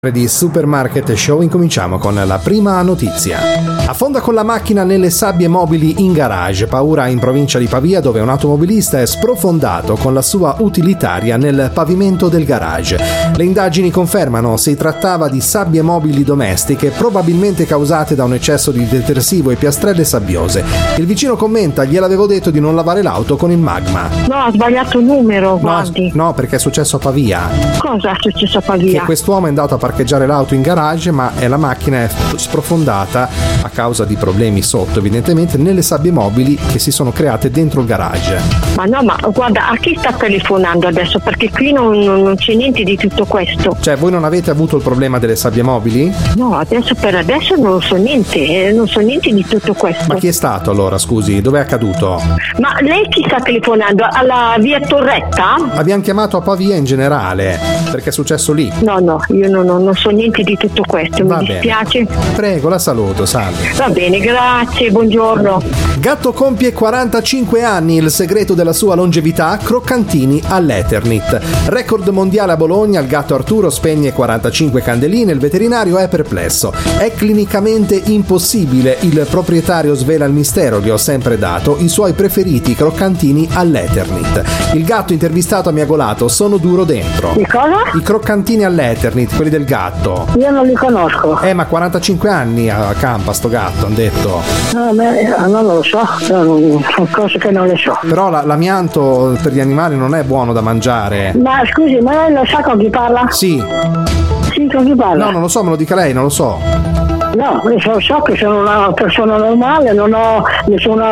Di Supermarket Show incominciamo con la prima notizia. Affonda con la macchina nelle sabbie mobili in garage, paura in provincia di Pavia dove un automobilista è sprofondato con la sua utilitaria nel pavimento del garage. Le indagini confermano si trattava di sabbie mobili domestiche probabilmente causate da un eccesso di detersivo e piastrelle sabbiose. Il vicino commenta: gliel'avevo detto di non lavare l'auto con il magma. No, ha sbagliato il numero, guardi. No, perché è successo a Pavia. Cosa è successo a Pavia? Che quest'uomo è andato a parcheggiare l'auto in garage, ma la macchina è sprofondata a causa di problemi sotto, evidentemente, nelle sabbie mobili che si sono create dentro il garage. Ma no, ma guarda, a chi sta telefonando adesso? Perché qui non c'è niente di tutto questo. Cioè, voi non avete avuto il problema delle sabbie mobili? No, per adesso non so niente, non so niente di tutto questo. Ma chi è stato allora, scusi? Dove è accaduto? Ma lei chi sta telefonando? Alla via Torretta? Abbiamo chiamato a Pavia in generale, perché è successo lì. No, io non so niente di tutto questo, mi dispiace. Prego, la saluto, salve. Va bene, grazie, buongiorno. Gatto compie 45 anni, il segreto della sua longevità, croccantini all'Eternit. Record mondiale a Bologna, il gatto Arturo spegne 45 candeline, il veterinario è perplesso. È clinicamente impossibile, il proprietario svela il mistero, gli ho sempre dato i suoi preferiti croccantini all'Eternit. Il gatto intervistato a Miagolato: sono duro dentro. Di cosa? I croccantini all'Eternit, quelli del gatto. Io non li conosco. Ma 45 anni accampa sto gatto, hanno detto. Non lo so, sono cose che non le so. Però l'amianto per gli animali non è buono da mangiare. Ma scusi, ma lei lo sa con chi parla? Sì. Sì, con chi parla? No, non lo so, me lo dica lei, non lo so. No, so che sono una persona normale, non ho nessun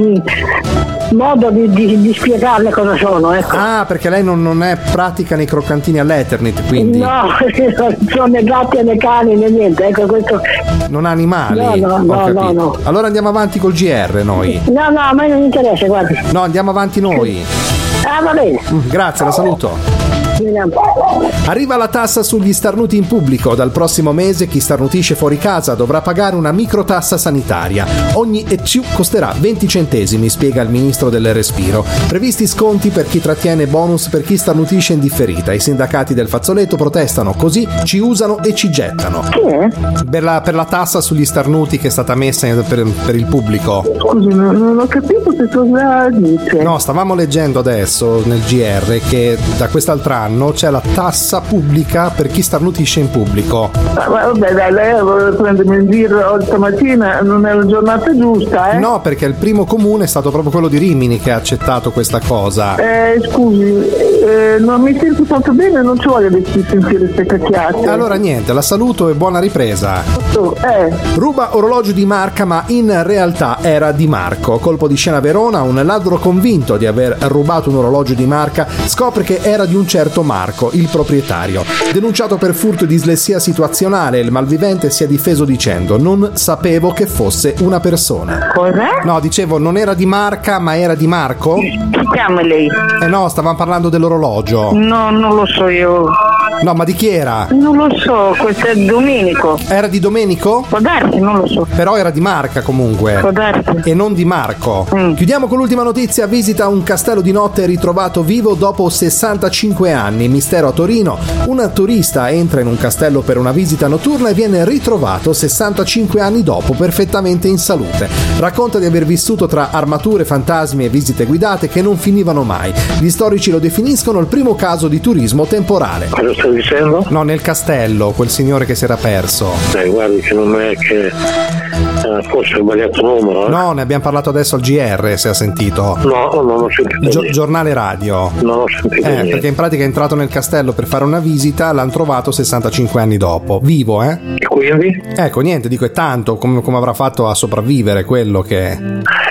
modo di spiegarle cosa sono, ecco. Ah, perché lei non è pratica nei croccantini all'Eternit, quindi? No, non sono né gatti né cani né niente, ecco questo. Non ha animali? No. Allora andiamo avanti col GR noi. No, a me non interessa, guardi. No, andiamo avanti noi. Va bene. Grazie, la saluto. Arriva la tassa sugli starnuti in pubblico. Dal prossimo mese chi starnutisce fuori casa dovrà pagare una microtassa sanitaria. Ogni ECU costerà 20 centesimi, spiega il ministro del Respiro. Previsti sconti per chi trattiene, bonus per chi starnutisce in differita. I sindacati del fazzoletto protestano: così ci usano e ci gettano. Chi è? Per la tassa sugli starnuti che è stata messa per il pubblico. Scusi, non ho capito che cosa dice. No, stavamo leggendo adesso nel GR che da quest'altro anno c'è la tassa pubblica per chi starnutisce in pubblico. Vabbè, dai, lei vuole prendermi in giro stamattina, non è la giornata giusta, eh? No, perché il primo comune è stato proprio quello di Rimini che ha accettato questa cosa. Scusi, non mi sento tanto bene, non ci voglio sentire queste cacchiate. Allora niente, la saluto e buona ripresa. Ruba orologio di marca, ma in realtà era di Marco. Colpo di scena a Verona: un ladro convinto di aver rubato un orologio di marca scopre che era di un certo Marco, il proprietario. Denunciato per furto e dislessia situazionale, il malvivente si è difeso dicendo: non sapevo che fosse una persona. Cos'è? No, dicevo, non era di marca, ma era di Marco? Chi chiama lei? No, stavamo parlando dell'orologio. No, non lo so io. No, ma di chi era? Non lo so, questo è Domenico. Era di Domenico? Può darsi, non lo so. Però era di marca comunque. Può darsi. E non di Marco. Chiudiamo con l'ultima notizia. Visita un castello di notte ritrovato vivo dopo 65 anni. Mistero a Torino. Un turista entra in un castello per una visita notturna e viene ritrovato 65 anni dopo perfettamente in salute. Racconta di aver vissuto tra armature, fantasmi e visite guidate che non finivano mai. Gli storici lo definiscono il primo caso di turismo temporale. Cosa stai dicendo? No, nel castello, quel signore che si era perso. Guardi che non è che forse ho sbagliato numero. No, ne abbiamo parlato adesso al GR, se ha sentito. No, non ho sentito. Giornale radio. Non ho sentito niente. Perché in pratica è entrato nel castello per fare una visita, l'hanno trovato 65 anni dopo. Vivo, eh? E quindi? Ecco, niente, dico, è tanto come avrà fatto a sopravvivere quello che...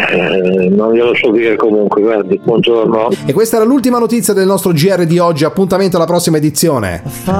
Non glielo so dire comunque, guardi, buongiorno. E questa era l'ultima notizia del nostro GR di oggi, appuntamento alla prossima edizione.